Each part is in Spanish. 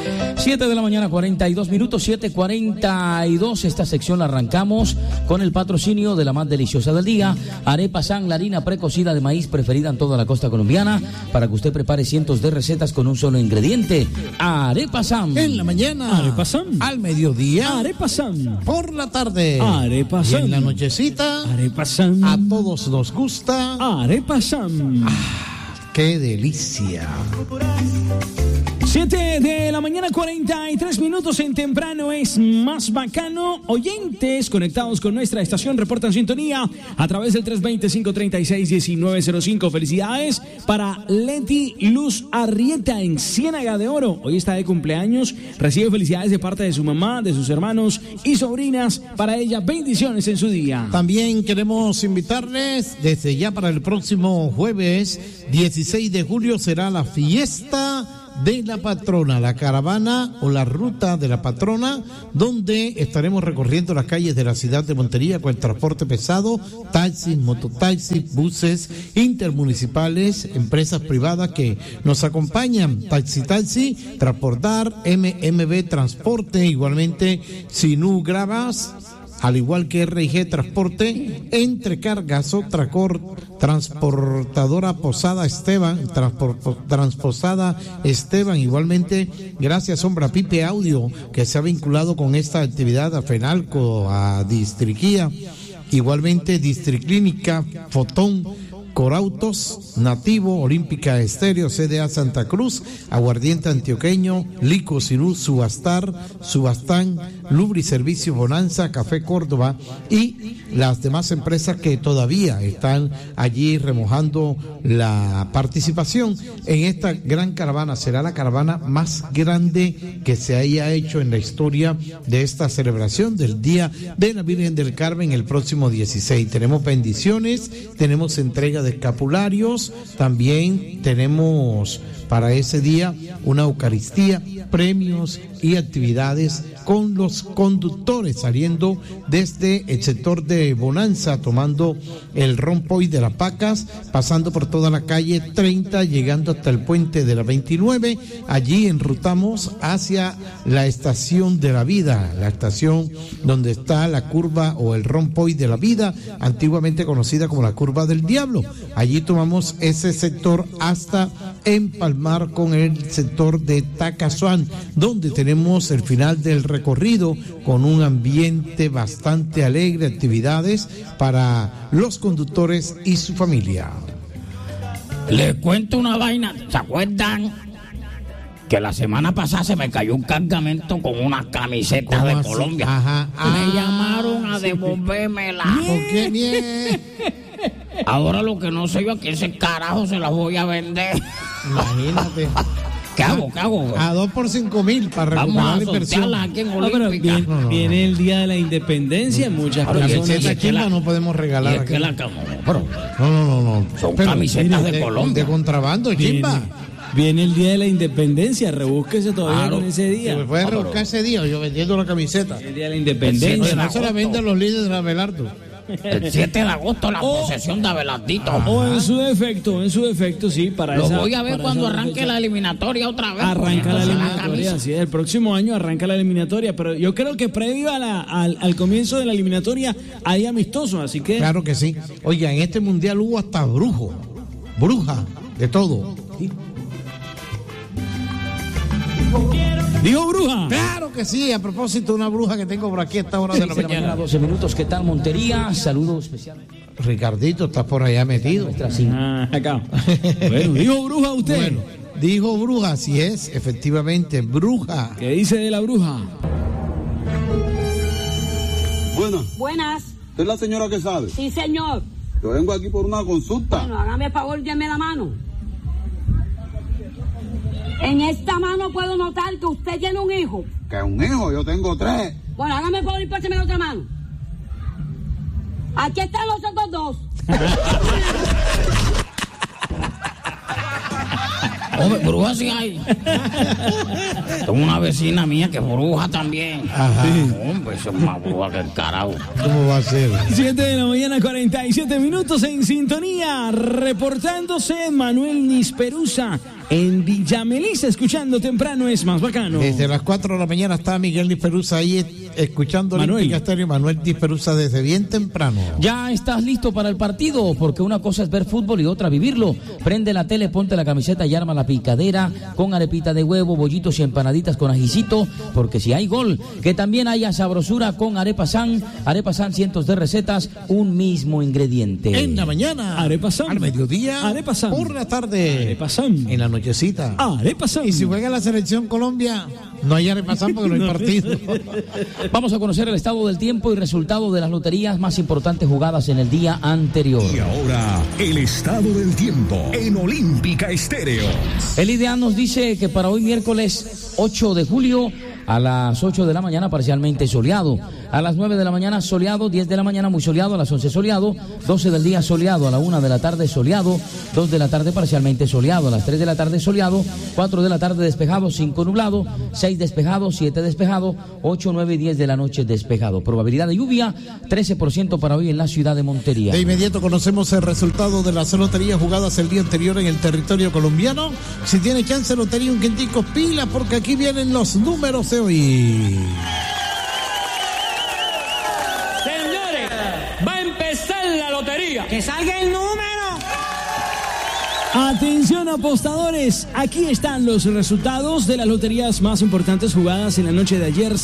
7 de la mañana, 42 minutos, 7:42. Esta sección la arrancamos con el patrocinio de la más deliciosa del día, Arepa San, la harina precocida de maíz preferida en toda la costa colombiana, para que usted prepare cientos de recetas con un solo ingrediente. Arepa San. En la mañana, Arepa San. Al mediodía, Arepa San. Por la tarde, Arepa San. Y en la nochecita, Arepa San. A todos nos gusta Arepa San. ¡Qué delicia! 7 de la mañana, 43 minutos. En temprano es más bacano. Oyentes conectados con nuestra estación reportan sintonía a través del 320-536-1905. Felicidades para Leti Luz Arrieta en Ciénaga de Oro. Hoy está de cumpleaños. Recibe felicidades de parte de su mamá, de sus hermanos y sobrinas. Para ella, bendiciones en su día. También queremos invitarles desde ya para el próximo jueves 16 de julio será la fiesta de la patrona, la caravana o la ruta de la patrona, donde estaremos recorriendo las calles de la ciudad de Montería con el transporte pesado, taxis, mototaxis, buses intermunicipales, empresas privadas que nos acompañan, Taxi, Transportar, MMB Transporte, igualmente Sinú Gravas, al igual que RG Transporte, Entrecargas, Tracor, Transportadora Posada Esteban, Transposada Esteban, igualmente gracias Sombra Pipe Audio, que se ha vinculado con esta actividad a FENALCO, a Distriquía, igualmente Districlínica, Fotón, Corautos, Nativo, Olímpica Estéreo, CDA Santa Cruz, Aguardiente Antioqueño, Lico Sinú, Subastán, Lubri Servicio Bonanza, Café Córdoba y las demás empresas que todavía están allí remojando la participación en esta gran caravana. Será la caravana más grande que se haya hecho en la historia de esta celebración del Día de la Virgen del Carmen el próximo 16. Tenemos bendiciones, tenemos entrega de escapularios, también tenemos para ese día una Eucaristía, premios y actividades con los conductores saliendo desde el sector de Bonanza, tomando el Rompoy de las Pacas, pasando por toda la calle 30, llegando hasta el puente de la 29. Allí enrutamos hacia la estación de la vida, la estación donde está la curva o el Rompoy de la vida, antiguamente conocida como la curva del diablo. Allí tomamos ese sector hasta empalmar con el sector de Tacazuán, donde tenemos el final del recorrido con un ambiente bastante alegre, actividades para los conductores y su familia. Les cuento una vaina, ¿se acuerdan? Que la semana pasada se me cayó un cargamento con unas camisetas de así? Colombia. Ajá. Me llamaron a devolvérmela. ¿Por qué bien? Ahora lo que no sé yo a quién ese carajo se las voy a vender. Imagínate. ¿Qué hago? A 2 por 5,000 para recuperar la inversión. Aquí en No, pero viene el Día de la Independencia, muchas La personas. camiseta chimba no podemos regalar aquí. No. Son camisetas de Colombia. De contrabando, chimba. Viene el Día de la Independencia, rebúsquese todavía Claro. con ese día. Se me puede rebuscar ese día, yo vendiendo la camiseta. El Día de la Independencia. Oye, no se la venden los líderes de Abelardo. El 7 de agosto la procesión de Abelardito. O en su defecto, sí, para Lo esa. voy a ver para cuando esa arranque fecha. la eliminatoria otra vez. Arranca la poniéndose eliminatoria, camisa. sí, el próximo año arranca la eliminatoria, pero yo creo que previo al comienzo de la eliminatoria hay amistoso, así que... Claro que sí. Oiga, en este mundial hubo hasta bruja, de todo. ¿Dijo bruja? Claro que sí, a propósito, una bruja que tengo por aquí a esta hora de la mañana. 12 minutos, ¿qué tal Montería? Saludos especiales. Ricardito, está por allá metido. Acá. Bueno, ¿dijo bruja usted? Bueno, dijo bruja, así es, efectivamente, bruja. ¿Qué dice de la bruja? Buenas. ¿Usted es la señora que sabe? Sí, señor. Yo vengo aquí por una consulta. Bueno, hágame el favor, déme la mano. En esta mano puedo notar que usted tiene un hijo. ¿Que un hijo? Yo tengo 3. Bueno, hágame el favor y páseme la otra mano. Aquí están los otros 2. Hombre, bruja sí hay. Tengo una vecina mía que es bruja también. Ajá. Hombre, eso es más bruja que el carajo. ¿Cómo va a ser? 7 de la mañana, 47 minutos en sintonía. Reportándose Manuel Nisperusa en Villa Melissa, escuchando temprano es más bacano. Desde las 4 de la mañana está Miguel Disperuza ahí escuchando Olímpica Estéreo. Manuel Disperuza desde bien temprano. ¿Ya estás listo para el partido? Porque una cosa es ver fútbol y otra vivirlo. Prende la tele, ponte la camiseta y arma la picadera con arepita de huevo, bollitos y empanaditas con ajicito, porque si hay gol, que también haya sabrosura con Arepa San, cientos de recetas, un mismo ingrediente. En la mañana, Arepa San. Al mediodía, Arepa San. Por la tarde, Arepa San. En la nochecita, Arepa San. Y si juega la selección Colombia, no hay Arepa San porque no hay partido. Vamos a conocer el estado del tiempo y resultado de las loterías más importantes jugadas en el día anterior. Y ahora, el estado del tiempo en Olímpica Estéreo. El IDEA nos dice que para hoy miércoles 8 de julio a las 8 de la mañana parcialmente soleado, a las 9 de la mañana soleado, 10 de la mañana muy soleado, a las 11 soleado, 12 del día soleado, a la 1 de la tarde soleado, 2 de la tarde parcialmente soleado, a las 3 de la tarde soleado, 4 de la tarde despejado, 5 nublado, 6 despejado, 7 despejado, 8, 9 y 10 de la noche despejado. Probabilidad de lluvia 13% para hoy en la ciudad de Montería. De inmediato conocemos el resultado de las loterías jugadas el día anterior en el territorio colombiano. Si tiene chance lotería un quintico, pila, porque aquí vienen los números de hoy. Señores, va a empezar la lotería. ¡Que salga el número! Atención apostadores, aquí están los resultados de las loterías más importantes jugadas en la noche de ayer,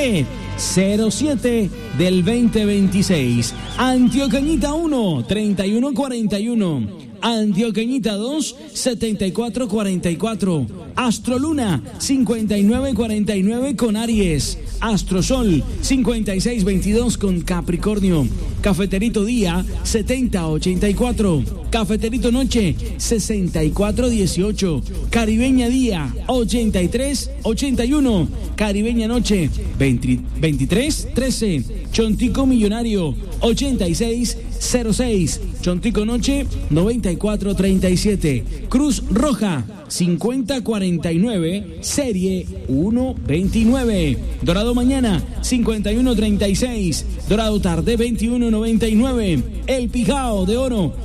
7/07 del 2026. Antioqueñita 1, 31-41. Antioqueñita 2, 74-44. Astroluna, 59-49 con Aries. Astrosol, 56-22 con Capricornio. Cafeterito Día, 70-84. Cafeterito Noche, 64-18. Caribeña Día, 83-81. Caribeña Noche, 23-13. Chontico Millonario, 86-06. Chontico Noche, 94-37. Cruz Roja, 50-49, serie 1-29. Dorado Mañana, 51-36. Dorado Tarde, 21-99. El Pijao de Oro,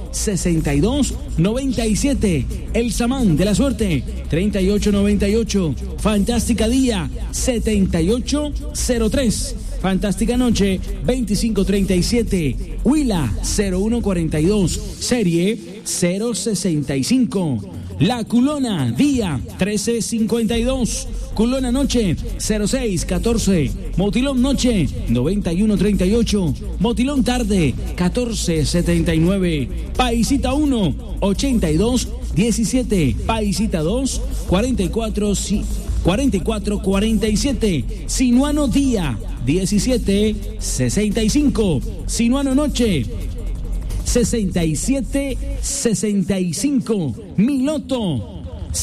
62-97. El Samán de la Suerte, 38-98. Fantástica Día, 78-03. Fantástica Noche, 25-37. Huila, 01-42. Serie 065. La Culona, Día, 13-52. Culona Noche, 06-14. Motilón Noche, 91-38. Motilón Tarde, 14-79. Paisita 1, 82-17. Paisita 2, 44-47. Sinuano Día, 17-65. Sinuano Noche, 67-65. Miloto,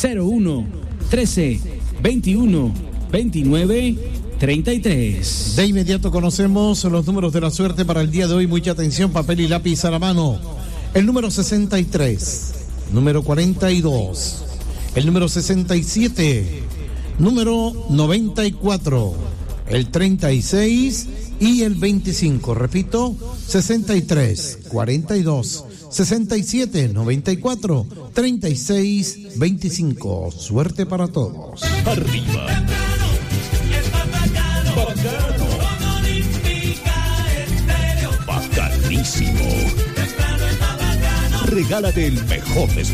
01-13-21-29-33. De inmediato conocemos los números de la suerte para el día de hoy. Mucha atención, papel y lápiz a la mano. El número 63, número 42, el número 67, número 94, el 36 y el 25. Repito, 63, 42, 67, 94, 36, 25. Suerte para todos. Arriba. Bacanísimo. Regálate el mejor descuento.